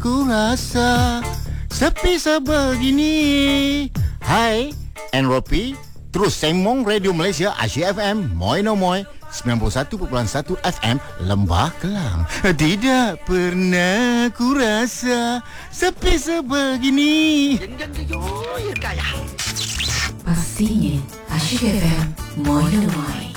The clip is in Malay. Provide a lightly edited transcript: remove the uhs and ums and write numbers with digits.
ku rasa sepi sebegini. Hai, Enropi, terus sembang Radio Malaysia Asia FM, Moi No Moi 91.1 FM Lembah Kelang. Tidak pernah ku rasa sepi sebegini. Pastinya Asia FM, Moi No Moi.